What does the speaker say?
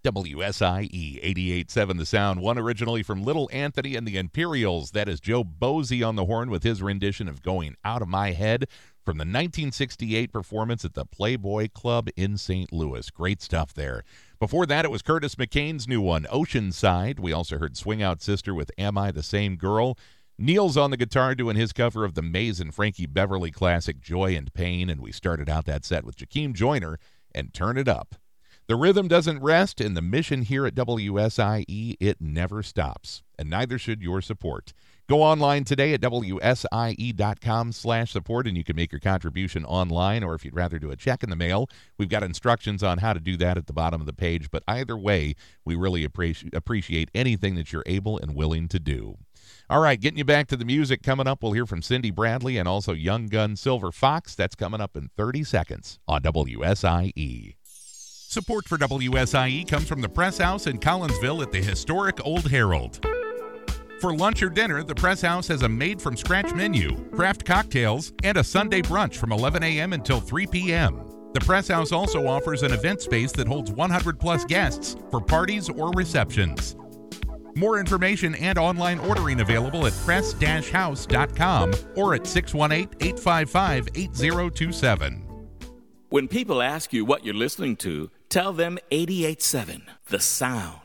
WSIE 88.7 The Sound, one originally from Little Anthony and the Imperials. That is Joe Bosey on the horn with his rendition of Going Out of My Head from the 1968 performance at the Playboy Club in St. Louis. Great stuff there. Before that, it was Curtis McCain's new one, Oceanside. We also heard Swing Out Sister with Am I the Same Girl? Neil's on the guitar doing his cover of the Mays and Frankie Beverly classic Joy and Pain, and we started out that set with Jakeem Joyner and Turn It Up. The rhythm doesn't rest, and the mission here at WSIE, it never stops, and neither should your support. Go online today at WSIE.com/support, and you can make your contribution online, or if you'd rather do a check in the mail, we've got instructions on how to do that at the bottom of the page. But either way, we really appreciate anything that you're able and willing to do. All right, getting you back to the music coming up, we'll hear from Cindy Bradley and also Young Gun Silver Fox. That's coming up in 30 seconds on WSIE. Support for WSIE comes from the Press House in Collinsville at the historic Old Herald. For lunch or dinner, the Press House has a made-from-scratch menu, craft cocktails, and a Sunday brunch from 11 a.m. until 3 p.m. The Press House also offers an event space that holds 100-plus guests for parties or receptions. More information and online ordering available at press-house.com or at 618-855-8027. When people ask you what you're listening to, tell them 88.7, The Sound.